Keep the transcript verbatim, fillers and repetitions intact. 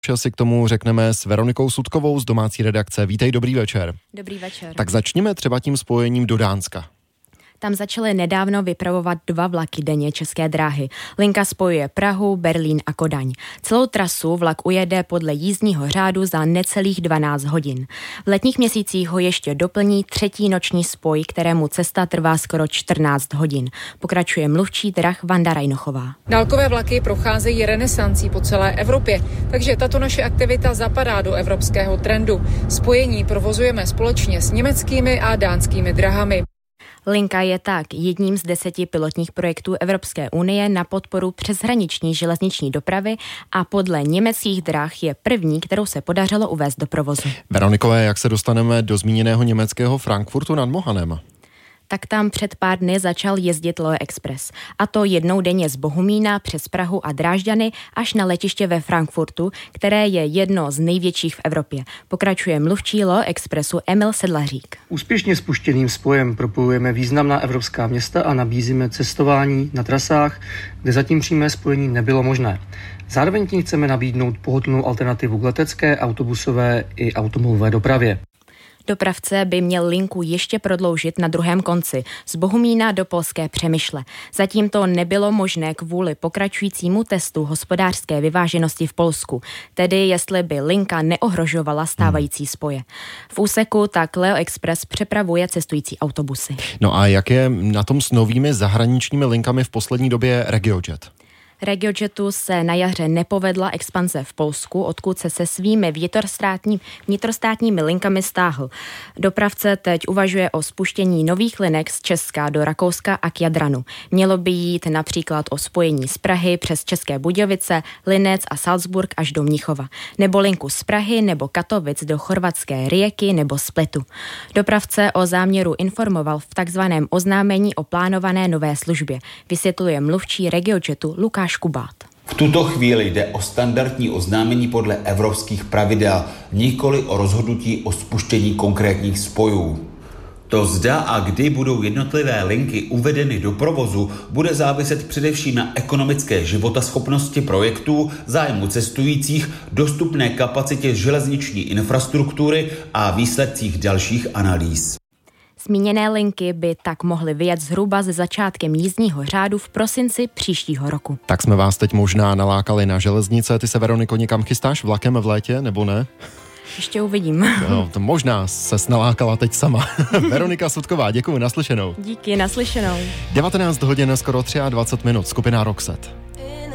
Si k tomu řekneme s Veronikou Sutkovou z domácí redakce. Vítej, dobrý večer. Dobrý večer. Tak začněme třeba tím spojením do Dánska. Tam začaly nedávno vypravovat dva vlaky denně České dráhy. Linka spojuje Prahu, Berlín a Kodaň. Celou trasu vlak ujede podle jízdního řádu za necelých dvanáct hodin. V letních měsících ho ještě doplní třetí noční spoj, kterému cesta trvá skoro čtrnáct hodin. Pokračuje mluvčí drah Vanda Rajnochová. Dálkové vlaky procházejí renesancí po celé Evropě, takže tato naše aktivita zapadá do evropského trendu. Spojení provozujeme společně s německými a dánskými drahami. Linka je tak jedním z deseti pilotních projektů Evropské unie na podporu přeshraniční železniční dopravy a podle německých drah je první, kterou se podařilo uvést do provozu. Veronikové, jak se dostaneme do zmíněného německého Frankfurtu nad Mohanem? Tak tam před pár dny začal jezdit Loe Express. A to jednou denně z Bohumína přes Prahu a Drážďany až na letiště ve Frankfurtu, které je jedno z největších v Evropě. Pokračuje mluvčí Loe Expressu Emil Sedlařík. Úspěšně spuštěným spojem propojujeme významná evropská města a nabízíme cestování na trasách, kde zatím přímé spojení nebylo možné. Zároveň tím chceme nabídnout pohodlnou alternativu k letecké, autobusové i automobilové dopravě. Dopravce by měl linku ještě prodloužit na druhém konci, z Bohumína do polské Přemyšle. Zatím to nebylo možné kvůli pokračujícímu testu hospodářské vyváženosti v Polsku, tedy jestli by linka neohrožovala stávající spoje. V úseku tak Leo Express přepravuje cestující autobusy. No a jak je na tom s novými zahraničními linkami v poslední době RegioJet? RegioJetu se na jaře nepovedla expanze v Polsku, odkud se se svými vnitrostátní, vnitrostátními linkami stáhl. Dopravce teď uvažuje o spuštění nových linek z Česka do Rakouska a k Jadranu. Mělo by jít například o spojení z Prahy přes České Budějovice, Linec a Salzburg až do Mnichova, nebo linku z Prahy nebo Katovic do chorvatské Rijeky nebo Splitu. Dopravce o záměru informoval v takzvaném oznámení o plánované nové službě, vysvětluje mluvčí RegioJetu Lukáš Kubát. V tuto chvíli jde o standardní oznámení podle evropských pravidel, nikoli o rozhodnutí o spuštění konkrétních spojů. To zda a kdy budou jednotlivé linky uvedeny do provozu, bude záviset především na ekonomické životaschopnosti projektů, zájmu cestujících, dostupné kapacitě železniční infrastruktury a výsledcích dalších analýz. Zmíněné linky by tak mohly vyjet zhruba se začátkem jízdního řádu v prosinci příštího roku. Tak jsme vás teď možná nalákali na železnice. Ty se, Veroniko, někam chystáš vlakem v létě, nebo ne? Ještě uvidím. No, to možná ses nalákala teď sama. Veronika Sutková, děkuji, naslyšenou. Díky, naslyšenou. devatenáct hodin, skoro dvacet tři minut, skupina Roxette.